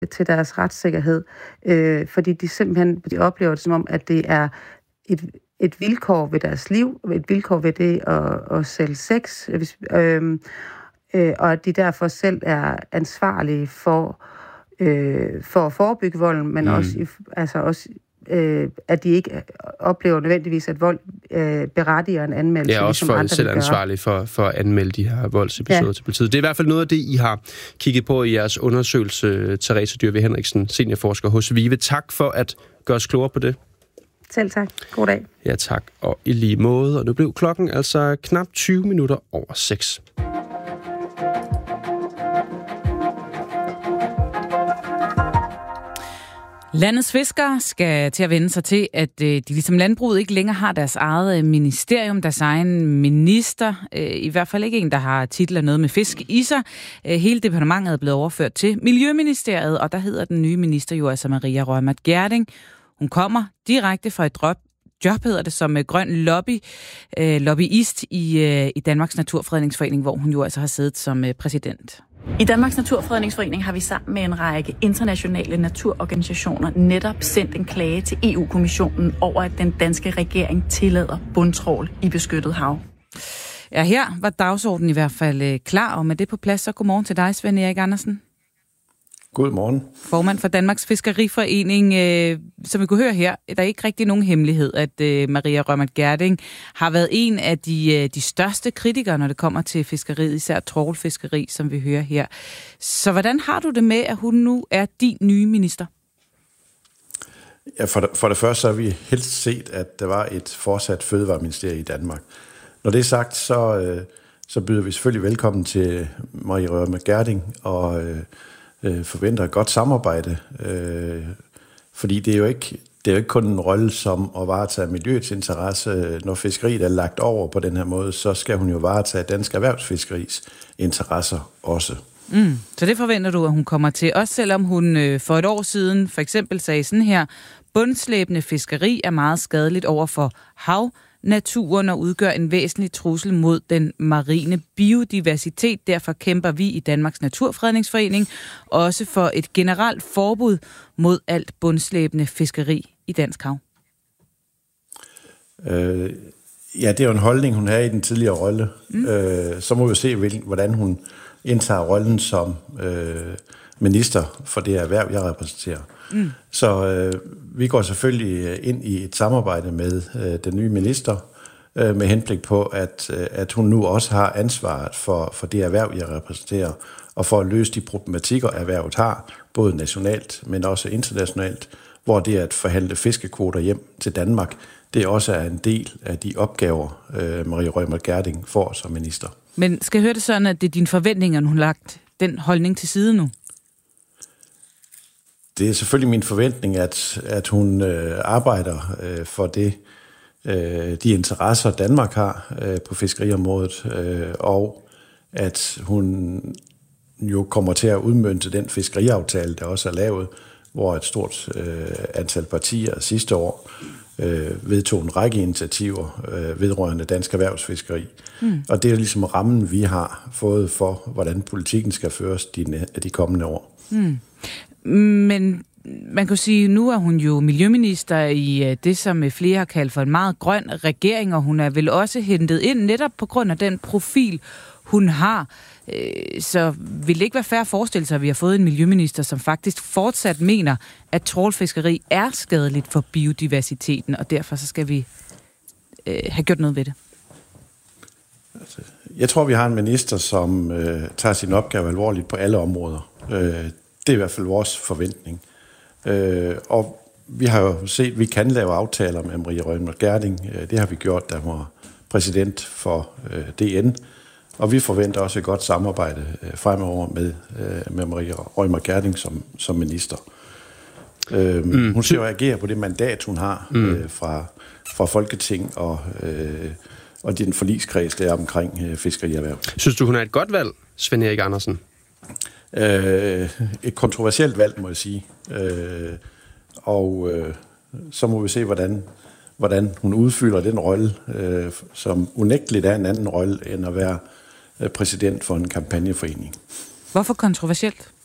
til deres retssikkerhed, fordi de oplever det som om, at det er et vilkår ved deres liv, et vilkår ved det at sælge sex, og at de derfor selv er ansvarlige for at forebygge volden, men også at de ikke oplever nødvendigvis, at vold berettiger en anmeldelse. Ja, også for selv ansvarlige for at anmelde de her voldsepisoder til politiet. Det er i hvert fald noget af det, I har kigget på i jeres undersøgelse, Therese Dyrvig Henriksen, seniorforsker hos VIVE. Tak for at gøre os klogere på det. Selv tak. God dag. Ja, tak. Og i lige måde. Og nu blev klokken altså knap 20 minutter over 6. Landets fiskere skal til at vende sig til, at de ligesom landbruget ikke længere har deres eget ministerium, deres egen minister. I hvert fald ikke en, der har titler noget med fisk i sig. Hele departementet er blevet overført til Miljøministeriet, og der hedder den nye minister jo altså Maria Reumert Gjerding. Hun kommer direkte fra et job, hedder det, som grøn lobbyist i Danmarks Naturfredningsforening, hvor hun jo altså har siddet som præsident. I Danmarks Naturfredningsforening har vi sammen med en række internationale naturorganisationer netop sendt en klage til EU-kommissionen over, at den danske regering tillader bundtrawl i beskyttet hav. Ja, her var dagsordenen i hvert fald klar, og med det på plads, så godmorgen til dig, Svend Erik Andersen. Godmorgen. Formand for Danmarks Fiskeriforening. Som vi kunne høre her, der er ikke rigtig nogen hemmelighed, at Maria Reumert Gjerding har været en af de største kritikere, når det kommer til fiskeriet, især trawlfiskeri, som vi hører her. Så hvordan har du det med, at hun nu er din nye minister? Ja, for det første så har vi helst set, at der var et fortsat fødevareministerie i Danmark. Når det er sagt, så byder vi selvfølgelig velkommen til Maria Reumert Gjerding og forventer et godt samarbejde, fordi det er jo ikke kun en rolle som at varetage miljøets interesse. Når fiskeriet er lagt over på den her måde, så skal hun jo varetage dansk erhvervsfiskeris interesser også. Så det forventer du, at hun kommer til, også selvom hun for et år siden for eksempel sagde sådan her: bundslæbende fiskeri er meget skadeligt over for naturen og udgør en væsentlig trussel mod den marine biodiversitet. Derfor kæmper vi i Danmarks Naturfredningsforening også for et generelt forbud mod alt bundslæbende fiskeri i dansk hav. Ja, det er jo en holdning, hun har i den tidligere rolle. Så må vi se, hvordan hun indtager rollen som minister for det erhverv, jeg repræsenterer. Så vi går selvfølgelig ind i et samarbejde med den nye minister, med henblik på, at hun nu også har ansvaret for det erhverv, jeg repræsenterer, og for at løse de problematikker, erhvervet har, både nationalt, men også internationalt, hvor det at forhandle fiskekvoter hjem til Danmark, det også er en del af de opgaver, Maria Reumert Gjerding får som minister. Men skal jeg høre det sådan, at det er dine forventninger, hun har lagt den holdning til side nu? Det er selvfølgelig min forventning, at hun arbejder for de interesser, Danmark har på fiskeriområdet, og at hun jo kommer til at udmønte den fiskeriaftale, der også er lavet, hvor et stort antal partier sidste år vedtog en række initiativer vedrørende dansk erhvervsfiskeri. Og det er ligesom rammen, vi har fået for, hvordan politikken skal føres de kommende år. Men man kan sige, nu er hun jo miljøminister i det, som flere har kaldt for en meget grøn regering, og hun er vel også hentet ind netop på grund af den profil, hun har. Så vil det ikke være fair at forestille sig, at vi har fået en miljøminister, som faktisk fortsat mener, at trawlfiskeri er skadeligt for biodiversiteten, og derfor så skal vi have gjort noget ved det? Jeg tror, vi har en minister, som tager sin opgave alvorligt på alle områder. Det er i hvert fald vores forventning. Og vi har jo set, at vi kan lave aftaler med Maria Reumert Gjerding. Det har vi gjort, da hun var præsident for DN. Og vi forventer også et godt samarbejde fremover med Maria Reumert Gjerding som minister. Hun skal jo agere på det mandat, hun har fra Folketing og den forligskreds, der er omkring fiskerierhverv. Synes du, hun er et godt valg, Svend Erik Andersen? Et kontroversielt valg, må jeg sige. Så må vi se, hvordan hun udfylder den rolle, som unægteligt er en anden rolle, end at være præsident for en kampagneforening. Hvorfor kontroversielt?